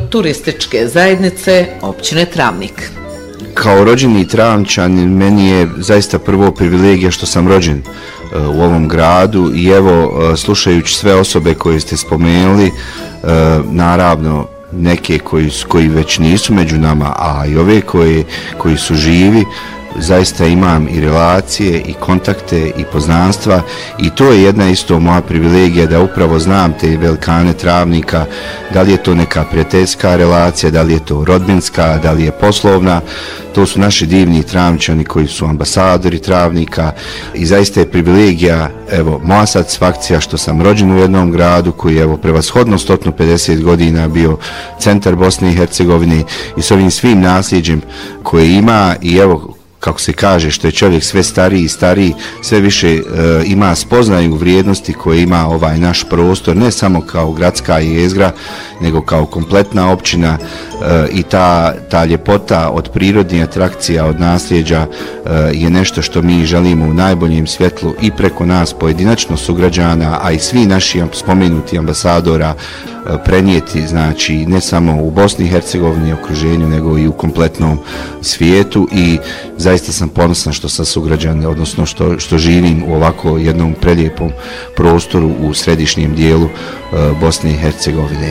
turističke zajednice općine Travnik. Kao rođeni Travničanin meni je zaista prvo privilegija što sam rođen u ovom gradu i evo slušajući sve osobe koje ste spomenuli, naravno neke koji već nisu među nama, a i ove koji su živi, zaista imam i relacije i kontakte i poznanstva i to je jedna isto moja privilegija da upravo znam te velikane Travnika, da li je to neka prijateljska relacija, da li je to rodbinska, da li je poslovna. To su naši divni Travničani koji su ambasadori Travnika i zaista je privilegija, evo, moja satisfakcija što sam rođen u jednom gradu koji je, evo, prevashodno 150 godina bio centar Bosne i Hercegovine i s ovim svim nasljeđem koje ima i evo, kako se kaže, što je čovjek sve stariji i stariji, sve više ima spoznaju vrijednosti koje ima ovaj naš prostor, ne samo kao gradska jezgra, nego kao kompletna općina i ta ljepota od prirodnih atrakcija, od nasljeđa je nešto što mi želimo u najboljem svjetlu i preko nas pojedinačno sugrađana, a i svi naši spomenuti ambasadora prenijeti, znači ne samo u Bosni i Hercegovini okruženju, nego i u kompletnom svijetu i zaista sam ponosan što sam sugrađan, odnosno što živim u ovako jednom prelijepom prostoru u središnjem dijelu Bosne i Hercegovine.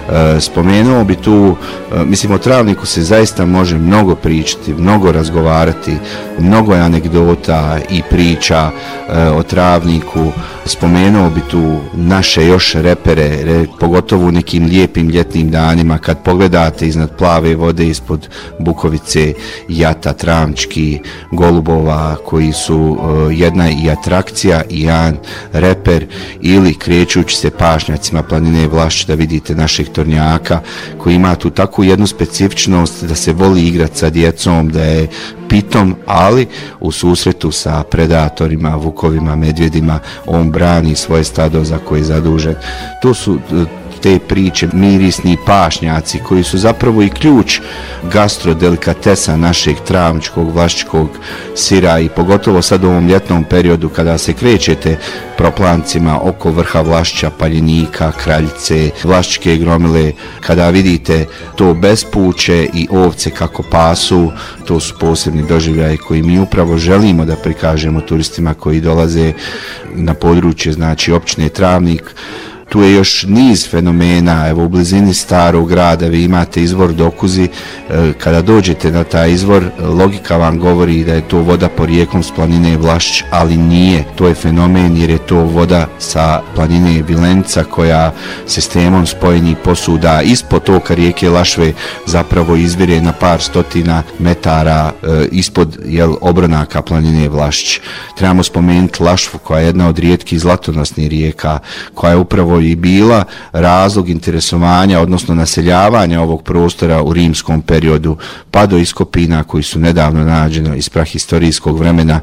Spomenuo bi tu, mislim, o Travniku se zaista može mnogo pričati, mnogo razgovarati, mnogo je anegdota i priča o Travniku. Spomenuo bi tu naše još repere, pogotovo u nekim lijepim ljetnim danima kad pogledate iznad plave vode, ispod Bukovice, Jata, Travnički, Golubova, koji su jedna i atrakcija i jedan reper, ili krećući se pašnjacima planine Vlašć da vidite naših tornjaka koji ima tu takvu jednu specifičnost da se voli igrati sa djecom, da je pitom, ali u susretu sa predatorima, vukovima, medvjedima, on brani svoje stado za koje je zadužen. To su te priče, mirisni pašnjaci koji su zapravo i ključ gastrodelikatesa našeg travničkog, vlašćkog sira i pogotovo sad u ovom ljetnom periodu kada se krećete proplancima oko vrha Vlašća, Paljenika, Kraljice, Vlašćke gromile, kada vidite to bespuće i ovce kako pasu, to su posebni doživljaji koji mi upravo želimo da prikažemo turistima koji dolaze na područje, znači općine Travnik. Tu je još niz fenomena, evo u blizini starog grada vi imate izvor Dokuzi, kada dođete na taj izvor, logika vam govori da je to voda porijeklom s planine Vlašć, ali nije, to je fenomen jer je to voda sa planine Vilenca koja sistemom spojenih posuda ispod toka rijeke Lašve zapravo izvire na par stotina metara ispod obronaka planine Vlašć. Trebamo spomenuti Lašvu koja je jedna od rijetkih zlatonosnih rijeka, koja je upravo i bila razlog interesovanja, odnosno naseljavanja ovog prostora u rimskom periodu, pa do iskopina koji su nedavno nađeno iz prahistorijskog vremena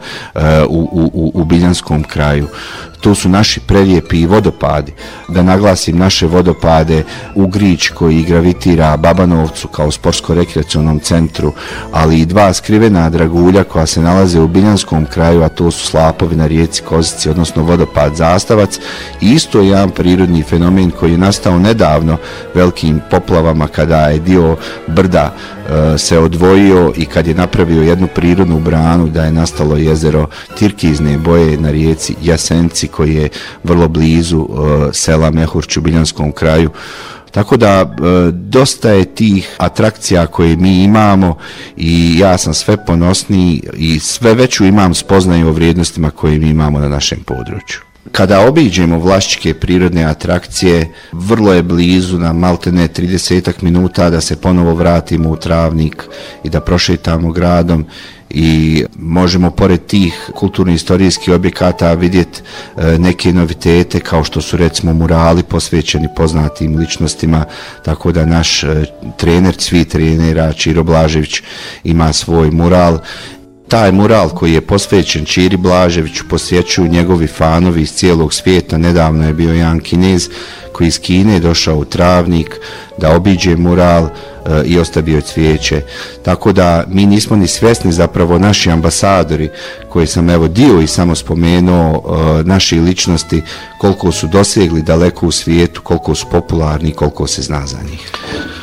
u Biljanskom kraju. To su naši prelijepi vodopadi. Da naglasim naše vodopade u Grič koji gravitira Babanovcu kao sportsko-rekreacionom centru, ali i dva skrivena dragulja koja se nalaze u Biljanskom kraju, a to su slapovi na rijeci Kozici, odnosno vodopad Zastavac. I isto je jedan prirodni fenomen koji je nastao nedavno velikim poplavama kada je dio brda se odvojio i kad je napravio jednu prirodnu branu da je nastalo jezero tirkizne boje na rijeci Jasenci koji je vrlo blizu sela Mehurć u Biljanskom kraju. Tako da dosta je tih atrakcija koje mi imamo i ja sam sve ponosniji i sve veću imam spoznaju o vrijednostima koje mi imamo na našem području. Kada obiđemo vlašćke prirodne atrakcije, vrlo je blizu na maltene 30 minuta da se ponovo vratimo u Travnik i da prošetamo gradom i možemo pored tih kulturno-istorijskih objekata vidjeti neke novitete kao što su recimo murali posvećeni poznatim ličnostima, tako da naš trener, svi trenera Čiro Blažević ima svoj mural. Taj mural koji je posvećen Čiri Blaževiću posjećuju njegovi fanovi iz cijelog svijeta. Nedavno je bio jedan Kinez koji iz Kine došao u Travnik da obiđe mural i ostavio cvijeće. Tako da mi nismo ni svjesni, zapravo naši ambasadori koji sam evo dio i samo spomenuo, naši ličnosti, koliko su dosegli daleko u svijetu, koliko su popularni, koliko se zna za njih.